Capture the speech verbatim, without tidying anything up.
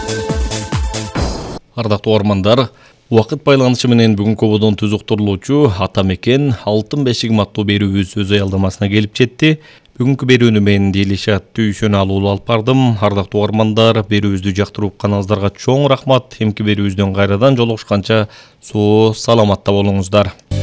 Ардактуу угармандар, убакыт байланышы менен бүгүнкү ободон түз уктурулуучу Ата мекен Алтын бешигим аттуу берүүбүз өз аялдамасына келип жетти. Бүгүнкү берүүнү мен Делишат Түйшөн алуулу алып бардым. Ардактуу угармандар, берүүбүздү жактырып каныңыздарга чоң рахмат. Эмки берүүбүздөн кайрадан жолугушканча соо саламатта болуңуздар.